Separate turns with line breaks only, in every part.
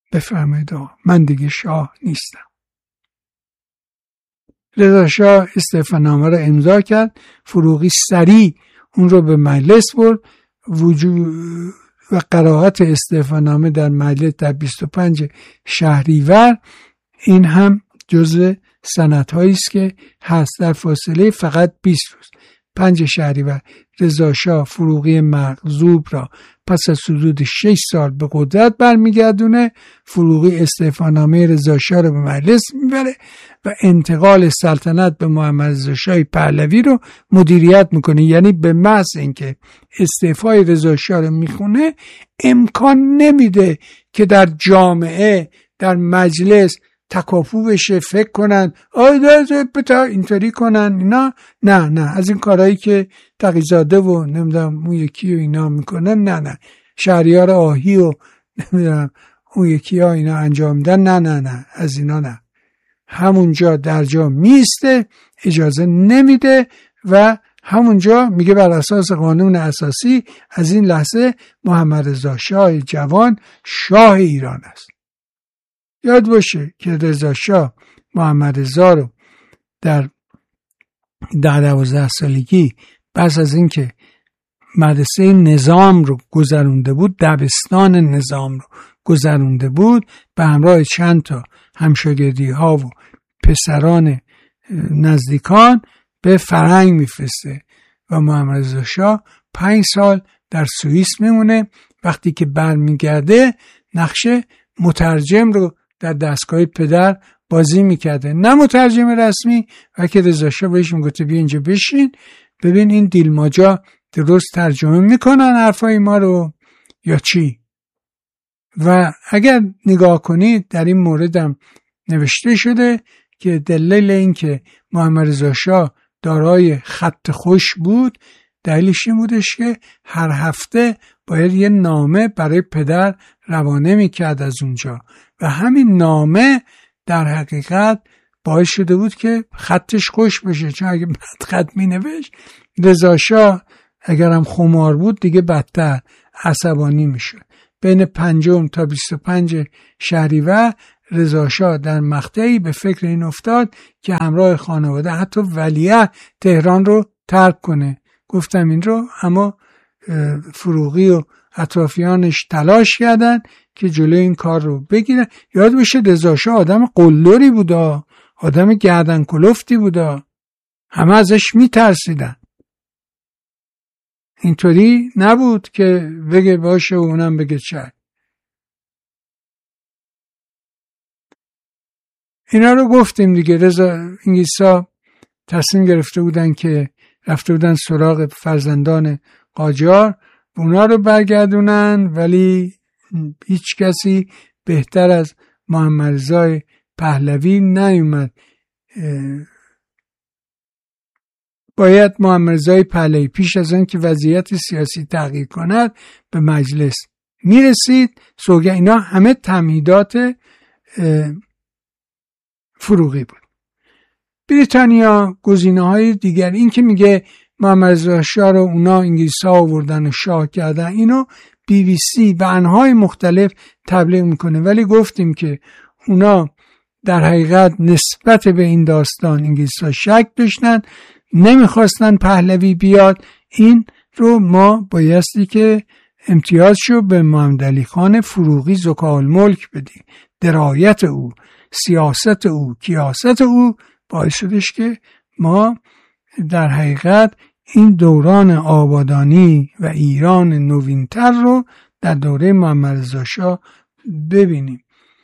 بفرمایید من دیگه شاه نیستم. رضا شاه استعفانامه رو امضا کرد. فروغی سریع اون رو به مجلس برد و قرائت استعفانامه در مجلس در 25 شهریور این هم جزء سندهایی است که هست در فاصله فقط 20 روز. 5 شهریور رضا شاه فروغی مغضوب را پس از حدود 6 سال به قدرت برمیگردونه. فروغی استعفانامه رضا شاه رو به مجلس میبره و انتقال سلطنت به محمد رضا شاه پهلوی رو مدیریت میکنه. یعنی به محض اینکه استعفای رضا شاه رو میخونه امکان نمیده که در جامعه در مجلس تکاپو بشه، فکر کنن اینطوری کنن اینا. نه از این کارهایی که تقی‌زاده و نمیدونم اون یکی و اینا میکنن، نه شهریار آهی و نمیدونم اون یکی ها اینا انجام میدن، نه از اینا نه. همونجا در جا میسته، اجازه نمیده و همونجا میگه بر اساس قانون اساسی از این لحظه محمد رضا شاه جوان شاه ایران است. یاد باشه که رضا شاه محمد رضا رو در 12 سالگی پس از اینکه مدرسه نظام رو گذرونده بود، دبستان نظام رو گذرونده بود، به همراه چند تا همشاگردی ها و پسران نزدیکان به فرهنگ میفرسته و محمد رضا شاه 5 سال در سوئیس میمونه. وقتی که برمیگرده نقش مترجم رو در دستگاه پدر بازی میکرده، نه مترجم رسمی، و که رضا شاه بهش میگفته بیا اینجا بشین ببین این دیلماجا درست ترجمه میکنن حرفای ما رو یا چی. و اگر نگاه کنید در این موردم نوشته شده که دلیل این که محمد رضا شاه دارای خط خوش بود دلیلش این بودش که هر هفته باید یه نامه برای پدر روانه میکرد از اونجا و همین نامه در حقیقت باعث شده بود که خطش خوش بشه، چون اگه بد خط مینوشت رضا شاه اگرم خمار بود دیگه بدتر عصبانی میشد. بین 5 تا 25 شهریور رضا شاه در مقطعی به فکر این افتاد که همراه خانواده حتی ولیعهد تهران رو ترک کنه. گفتم این رو، اما فروغی و اطرافیانش تلاش کردن که جلوی این کار رو بگیرن. یاد باشه رضا شاه آدم قلدری بودا، آدم گردن کلفتی بودا، همه ازش میترسیدن. اینطوری نبود که بگه باشه و اونم بگه چه. اینا رو گفتیم دیگه. انگلیسا تصمیم گرفته بودن که رفته بودن سراغ فرزندان قاجار اونا رو برگردونن، ولی هیچ کسی بهتر از محمد رضا پهلوی نیومد. باید محمد رضا پهلوی پیش از آن که وضعیت سیاسی تغییر کند به مجلس میرسید. اینا همه تمهیدات فروغی بود. بریتانیا گزینه‌های دیگر، این که میگه محمد رضا شاه رو اونا انگلیس‌ها آوردن و شاه کردن، اینو BBC و انواع مختلف تبلیغ میکنه، ولی گفتیم که اونا در حقیقت نسبت به این داستان انگلیس‌ها شک داشتن، نمیخواستن پهلوی بیاد. این رو ما بایستی که امتیازشو به محمد علی خان فروغی ذوالملک بدیم. درایت او، سیاست او، کیاست او باعث شدش که ما در حقیقت این دوران آبادانی و ایران نوینتر رو در دوره محمد رضا شاه ببینیم.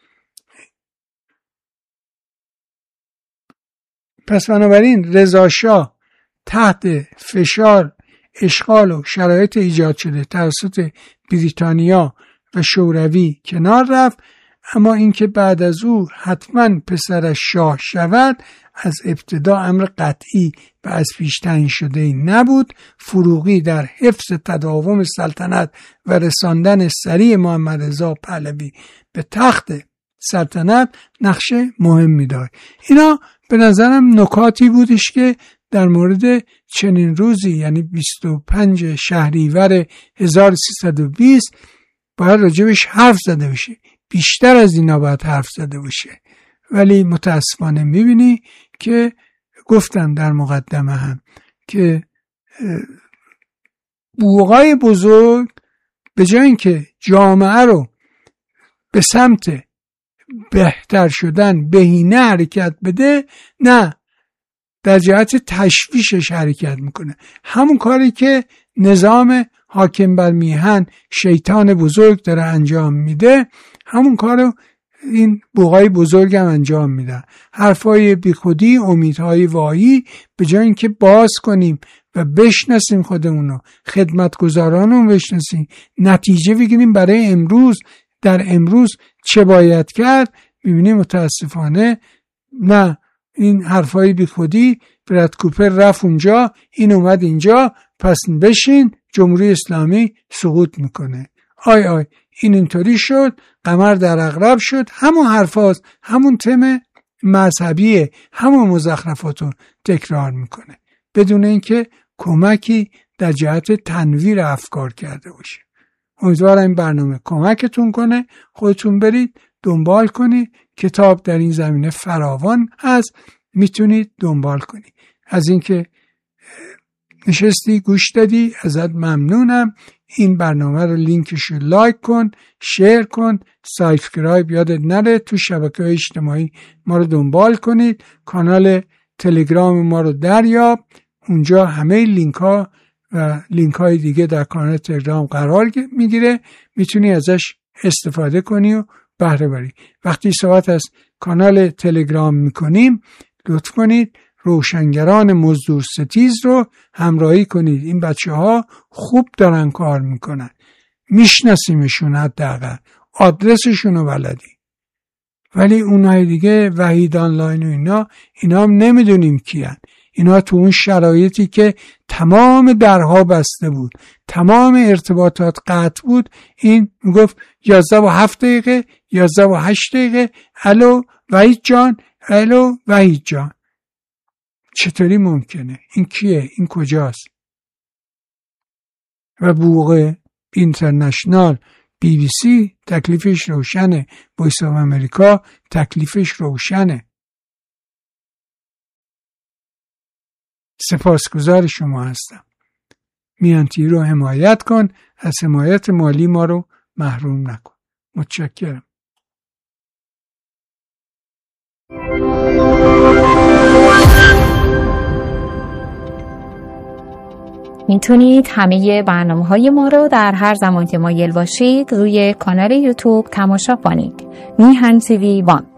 پس بنابراین رضا شاه تحت فشار اشغال و شرایط ایجاد شده توسط بریتانیا و شوروی کنار رفت، اما اینکه بعد از او حتما پسرش شاه شود از ابتدا امر قطعی و از پیش تعیین شده نبود. فروغی در حفظ تداوم سلطنت و رساندن سریع محمد رضا پهلوی به تخت سلطنت نقش مهمی داشت. اینا به نظرم نکاتی بودش که در مورد چنین روزی، یعنی 25 شهریور 1320 باید راجبش حرف زده بشه، بیشتر از اینا باید حرف زده بشه. ولی متاسفانه میبینی که گفتم در مقدمه هم که بوقای بزرگ به جای اینکه جامعه رو به سمت بهتر شدن بهینه حرکت بده، نه، در جهت تشویشش حرکت میکنه. همون کاری که نظام حاکم بر میهن شیطان بزرگ داره انجام میده، همون کارو این بوقای بزرگ هم انجام میده. حرفای بیخودی، امیدهای واهی، به جای اینکه باز کنیم و بشناسیم خودمونو، خدمتگزارانو بشناسیم، نتیجه بگیریم برای امروز، در امروز چه باید کرد، میبینیم متاسفانه نه، این حرفای بیخودی، براد کوپر رفت اونجا، این اومد اینجا، پس بشین، جمهوری اسلامی سقوط میکنه. آی این اینطوری شد، قمر در عقرب شد، همون حرفاست، همون تم مذهبیه، همون مزخرفاتو تکرار میکنه بدون اینکه کمکی در جهت تنویر افکار کرده باشه. امیدوارم این برنامه کمکتون کنه. خودتون برید دنبال کنید، کتاب در این زمینه فراوان هست، میتونید دنبال کنید. از اینکه نشستی گوش دادی ازت ممنونم. این برنامه رو لینکش رو لایک کن، شیر کن، سابسکرایب یادت نره، تو شبکه‌های اجتماعی ما رو دنبال کنید، کانال تلگرام ما رو دریاب، اونجا همه لینک ها و لینک های دیگه در کانال تلگرام قرار میگیره، میتونی ازش استفاده کنی و بهره بری. وقتی صحبت از کانال تلگرام میکنیم لطف کنید روشنگران مزدور ستیز رو همراهی کنید. این بچه ها خوب دارن کار میکنن، میشناسیمشون، حداقل آدرسشون رو بلدی. ولی اونهای دیگه وحید آنلاین و اینا هم نمیدونیم کیان. اینا تو اون شرایطی که تمام درها بسته بود، تمام ارتباطات قطع بود، این میگفت 11:07 11:08 الو وحید جان، الو وحید جان. چطوری ممکنه؟ این کیه؟ این کجاست؟ و بوق اینترنشنال BBC تکلیفش روشنه، وایس آف امریکا تکلیفش روشنه. سپاسگزار شما هستم. میانتی رو حمایت کن، از حمایت مالی ما رو محروم نکن. متشکرم.
میتونید همه برنامه‌های ما رو در هر زمان که مایل باشید روی کانال یوتیوب تماشا کنید. میهن TV 1.